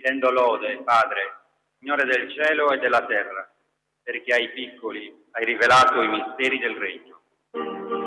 rendo lode, Padre, Signore del cielo e della terra, perché ai piccoli hai rivelato i misteri del regno.